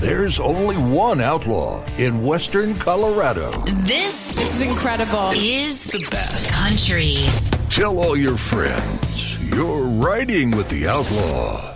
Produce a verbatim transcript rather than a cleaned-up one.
there's only one outlaw in Western Colorado. This, this is incredible. Is the best country. Tell all your friends you're riding with the outlaw.